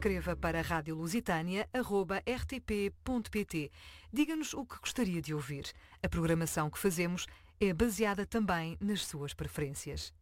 escreva para radiolusitania@rtp.pt. Diga-nos o que gostaria de ouvir. A programação que fazemos é baseada também nas suas preferências.